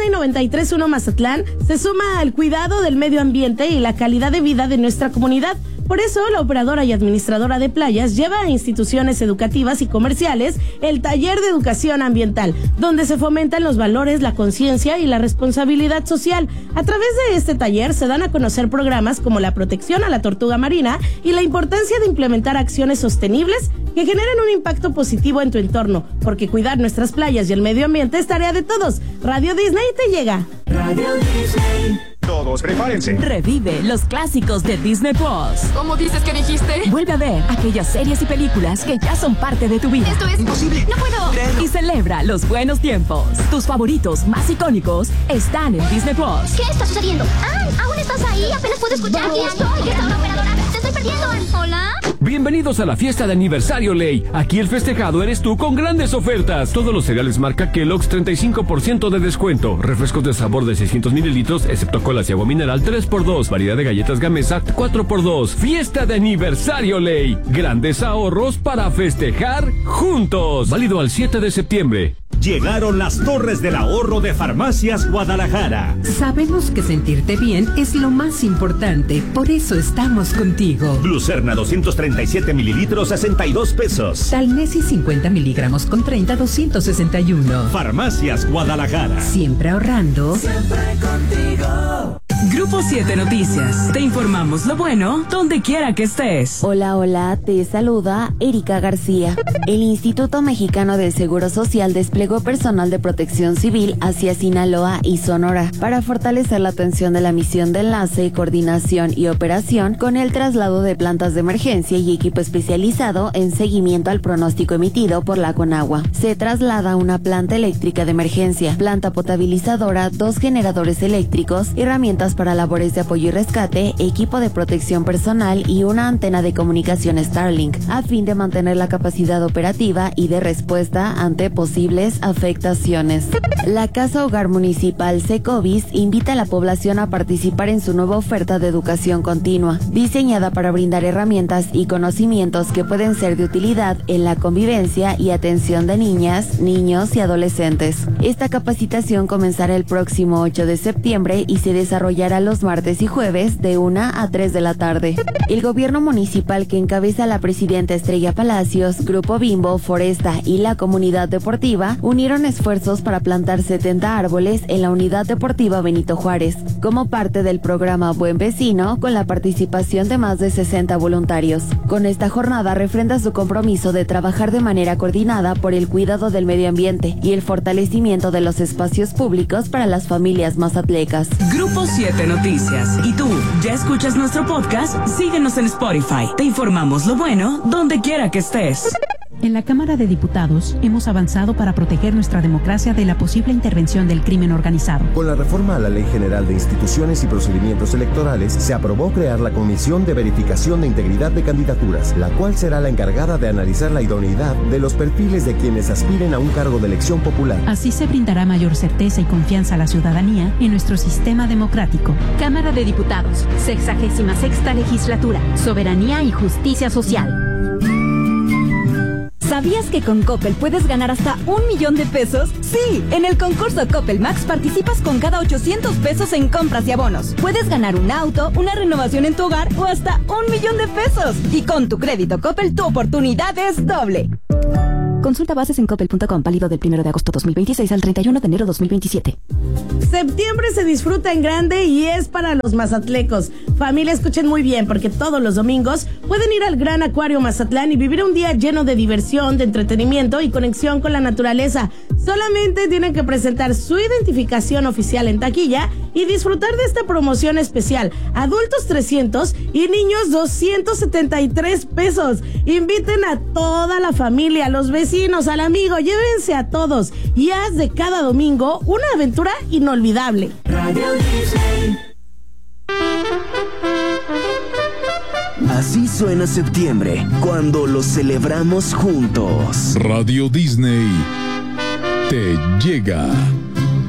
Disney 93.1 Mazatlán se suma al cuidado del medio ambiente y la calidad de vida de nuestra comunidad. Por eso, la operadora y administradora de playas lleva a instituciones educativas y comerciales el taller de educación ambiental, donde se fomentan los valores, la conciencia y la responsabilidad social. A través de este taller se dan a conocer programas como la protección a la tortuga marina y la importancia de implementar acciones sostenibles que generen un impacto positivo en tu entorno, porque cuidar nuestras playas y el medio ambiente es tarea de todos. Radio Disney te llega. Radio Disney. Todos prepárense. Revive los clásicos de Disney Plus. ¿Cómo dices que dijiste? Vuelve a ver aquellas series y películas que ya son parte de tu vida. Esto es imposible. No puedo creerlo. Y celebra los buenos tiempos. Tus favoritos más icónicos están en Disney Plus. ¿Qué está sucediendo? ¿Aún estás ahí? Apenas puedo escuchar. Aquí estoy. ¿Qué está una operadora? Te estoy perdiendo. ¿Hola? Bienvenidos a la fiesta de aniversario Ley. Aquí el festejado eres tú con grandes ofertas. Todos los cereales marca Kellogg's 35% de descuento. Refrescos de sabor de 600 mililitros, excepto colas y agua mineral 3x2. Variedad de galletas Gamesa 4x2. Fiesta de aniversario Ley. Grandes ahorros para festejar juntos. Válido al 7 de septiembre. Llegaron las torres del ahorro de Farmacias Guadalajara. Sabemos que sentirte bien es lo más importante, por eso estamos contigo. Glucerna 237 mililitros, 62 pesos. Talnesi 50 miligramos con 30, 261. Farmacias Guadalajara. Siempre ahorrando. Siempre contigo. Grupo 7 Noticias. Te informamos lo bueno donde quiera que estés. Hola, te saluda Erika García. El Instituto Mexicano del Seguro Social desplegó personal de protección civil hacia Sinaloa y Sonora para fortalecer la atención de la misión de enlace, coordinación y operación con el traslado de plantas de emergencia y equipo especializado en seguimiento al pronóstico emitido por la Conagua. Se traslada una planta eléctrica de emergencia, planta potabilizadora, 2 generadores eléctricos, herramientas para labores de apoyo y rescate, equipo de protección personal y una antena de comunicación Starlink, a fin de mantener la capacidad operativa y de respuesta ante posibles afectaciones. La Casa Hogar Municipal Secovis invita a la población a participar en su nueva oferta de educación continua, diseñada para brindar herramientas y conocimientos que pueden ser de utilidad en la convivencia y atención de niñas, niños y adolescentes. Esta capacitación comenzará el próximo 8 de septiembre y se desarrollará los martes y jueves de 1 a 3 de la tarde. El gobierno municipal que encabeza la presidenta Estrella Palacios, Grupo Bimbo, Foresta y la comunidad deportiva unieron esfuerzos para plantar 70 árboles en la unidad deportiva Benito Juárez, como parte del programa Buen Vecino, con la participación de más de 60 voluntarios. Con esta jornada refrenda su compromiso de trabajar de manera coordinada por el cuidado del medio ambiente y el fortalecimiento de los espacios públicos para las familias mazatlecas. Grupo 7 Noticias. ¿Y tú, ya escuchas nuestro podcast? Síguenos en Spotify. Te informamos lo bueno donde quiera que estés. En la Cámara de Diputados hemos avanzado para proteger nuestra democracia de la posible intervención del crimen organizado. Con la reforma a la Ley General de Instituciones y Procedimientos Electorales, se aprobó crear la Comisión de Verificación de Integridad de Candidaturas, la cual será la encargada de analizar la idoneidad de los perfiles de quienes aspiren a un cargo de elección popular. Así se brindará mayor certeza y confianza a la ciudadanía en nuestro sistema democrático. Cámara de Diputados, 66ª Legislatura, Soberanía y Justicia Social. ¿Sabías que con Coppel puedes ganar hasta 1 millón de pesos? Sí, en el concurso Coppel Max participas con cada 800 pesos en compras y abonos. Puedes ganar un auto, una renovación en tu hogar o hasta 1 millón de pesos. Y con tu crédito Coppel, tu oportunidad es doble. Consulta bases en coppel.com, válido del 1 de agosto 2026 al 31 de enero 2027. Septiembre se disfruta en grande y es para los mazatlecos. Familia, escuchen muy bien, porque todos los domingos pueden ir al Gran Acuario Mazatlán y vivir un día lleno de diversión, de entretenimiento y conexión con la naturaleza. Solamente tienen que presentar su identificación oficial en taquilla y disfrutar de esta promoción especial. Adultos 300 y niños 273 pesos. Inviten a toda la familia, a los vecinos, al amigo, llévense a todos y haz de cada domingo una aventura inolvidable. Radio Disney. Así suena septiembre, cuando lo celebramos juntos. Radio Disney te llega.